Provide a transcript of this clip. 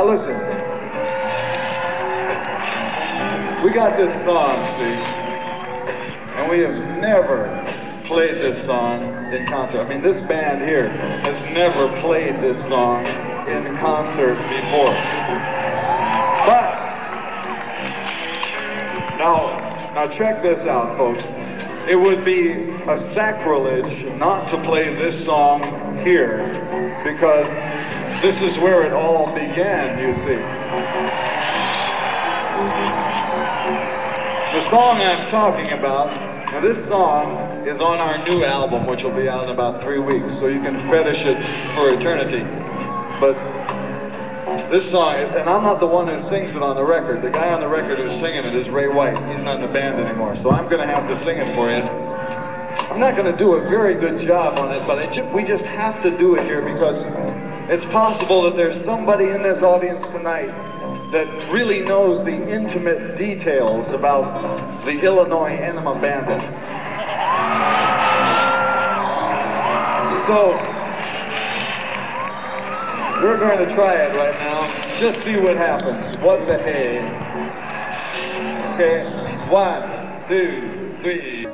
listen. We got this song, see, and we have never played this song in concert. I mean, this band here has never played this song in concert before. But now check this out, folks. It would be a sacrilege not to play this song here, because this is where it all began, you see. The song I'm talking about, now this song is on our new album, which will be out in about 3 weeks, so you can fetish it for eternity. But this song, and I'm not the one who sings it on the record. The guy on the record who's singing it is Ray White. He's not in the band anymore, so I'm going to have to sing it for you. I'm not going to do a very good job on it, but we just have to do it here because it's possible that there's somebody in this audience tonight that really knows the intimate details about the Illinois Enema Bandit. So, we're going to try it right now. Just see what happens. What the hey. Okay, 1, 2, 3.